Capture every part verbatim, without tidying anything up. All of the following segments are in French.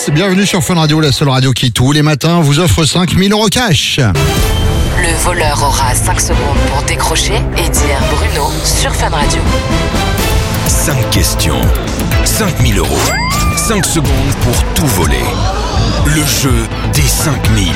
tous, bienvenue sur Fun Radio, la seule radio qui tous les matins vous offre cinq mille euros cash. Le voleur aura cinq secondes pour décrocher et dire Bruno sur Fun Radio. cinq questions, cinq mille euros, cinq secondes pour tout voler. Le jeu des cinq mille.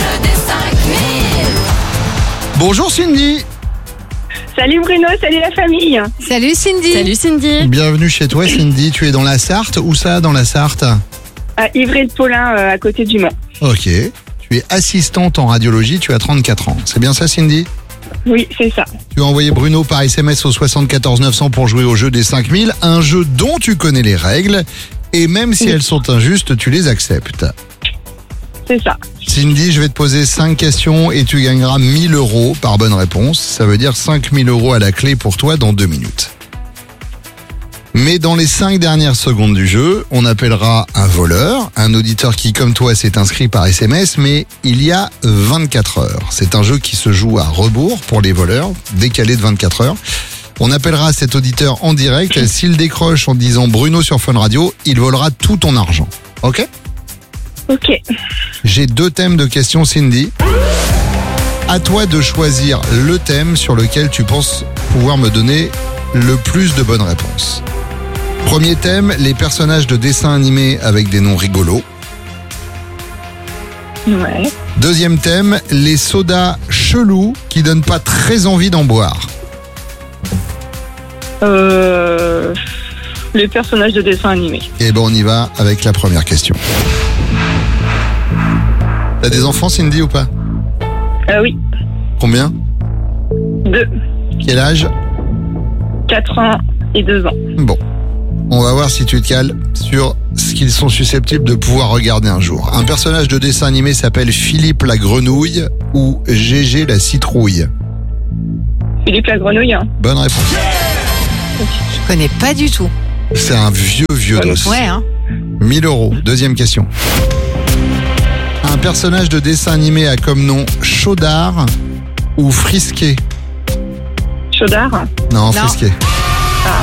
Bonjour Cindy. Salut Bruno, salut la famille. Salut Cindy. Salut Cindy. Bienvenue chez toi Cindy, tu es dans la Sarthe, où ça dans la Sarthe? À Ivry-le-Paulin, euh, à côté du Mans. Ok, tu es assistante en radiologie, tu as trente-quatre ans, c'est bien ça Cindy? Oui, c'est ça. Tu as envoyé Bruno par S M S au soixante-quatorze neuf cents pour jouer au jeu des cinq mille, un jeu dont tu connais les règles, et même si elles sont injustes, tu les acceptes. C'est ça. Cindy, je vais te poser cinq questions et tu gagneras mille euros par bonne réponse. Ça veut dire cinq mille euros à la clé pour toi dans deux minutes. Mais dans les cinq dernières secondes du jeu, on appellera un voleur, un auditeur qui, comme toi, s'est inscrit par S M S, mais il y a vingt-quatre heures. C'est un jeu qui se joue à rebours pour les voleurs, décalé de vingt-quatre heures. On appellera cet auditeur en direct. S'il décroche en disant Bruno sur Fun Radio, il volera tout ton argent. Ok ? Ok. J'ai deux thèmes de questions, Cindy. À toi de choisir le thème sur lequel tu penses pouvoir me donner le plus de bonnes réponses. Premier thème, les personnages de dessins animés avec des noms rigolos. Ouais. Deuxième thème, les sodas chelous qui donnent pas très envie d'en boire. Euh... Les personnages de dessins animés. Et ben on y va avec la première question. T'as des enfants, Cindy, ou pas? Euh, oui. Combien? Deux. Quel âge? Quatre ans et deux ans. Bon. On va voir si tu te cales sur ce qu'ils sont susceptibles de pouvoir regarder un jour. Un personnage de dessin animé s'appelle Philippe la Grenouille ou Gégé la Citrouille. Philippe la Grenouille. Hein. Bonne réponse. Je connais pas du tout. C'est un vieux, vieux dos. Ouais, hein. mille euros. Deuxième question. Un personnage de dessin animé a comme nom Chaudard ou Frisquet? Chaudard. Non, Non. Frisquet. Ah,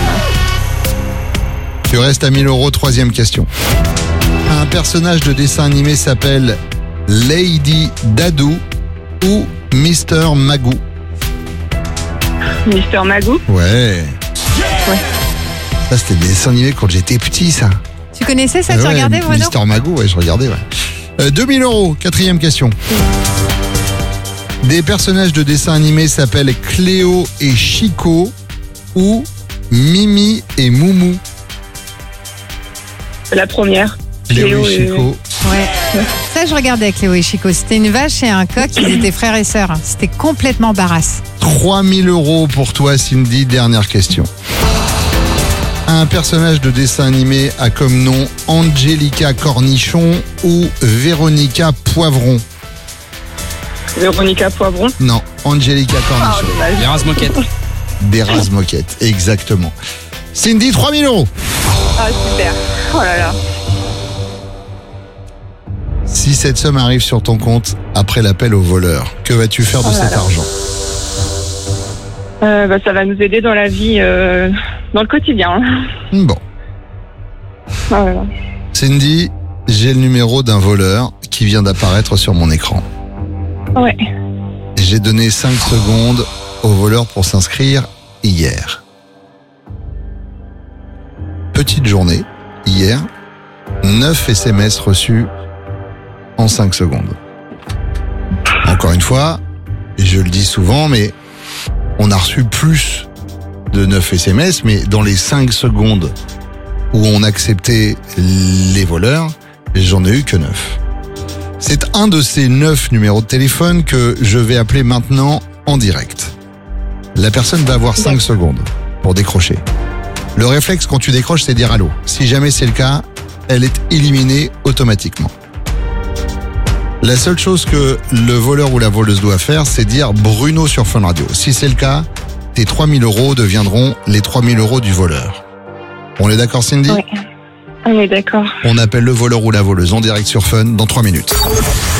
Tu restes à mille euros. Troisième question. Un personnage de dessin animé s'appelle Lady Dadou ou Mister Magoo? Mister Magoo. Ouais. Ouais. Ça, c'était des dessins animés quand j'étais petit, ça. Tu connaissais ça, Ah tu ouais, regardais, Bruno? Mister Magoo, ouais, je regardais, ouais. Euh, deux mille euros. Quatrième question. Des personnages de dessin animé s'appellent Cléo et Chico ou Mimi et Moumou? La première. Cléo, Cléo et et- Chico. Ouais. Ça, je regardais Cléo et Chico. C'était une vache et un coq, ils étaient frères et sœurs. C'était complètement barasse. trois mille euros pour toi, Cindy. Dernière question. Un personnage de dessin animé a comme nom Angelica Cornichon ou Véronica Poivron? Véronica Poivron. Non, Angelica Ah, Cornichon. dommage. Les rases moquettes. Des rases moquettes, exactement. Cindy, trois mille euros. Ah, super. Oh là là. Si cette somme arrive sur ton compte après l'appel au voleur, que vas-tu faire de Oh là cet là. argent? Euh, bah, ça va nous aider dans la vie, euh, dans le quotidien. Bon. Oh là là. Cindy, j'ai le numéro d'un voleur qui vient d'apparaître sur mon écran. Ouais. J'ai donné cinq secondes au voleur pour s'inscrire hier. Petite journée, hier, neuf S M S reçus en cinq secondes. Encore une fois, je le dis souvent, mais on a reçu plus de neuf S M S, mais dans les cinq secondes où on acceptait les voleurs, j'en ai eu que neuf. C'est un de ces neuf numéros de téléphone que je vais appeler maintenant en direct. La personne va avoir cinq secondes pour décrocher. Le réflexe quand tu décroches, c'est dire allô. Si jamais c'est le cas, elle est éliminée automatiquement. La seule chose que le voleur ou la voleuse doit faire, c'est dire Bruno sur Fun Radio. Si c'est le cas, tes trois mille euros deviendront les trois mille euros du voleur. On est d'accord, Cindy? Ouais. On est d'accord. On appelle le voleur ou la voleuse en direct sur Fun dans trois minutes.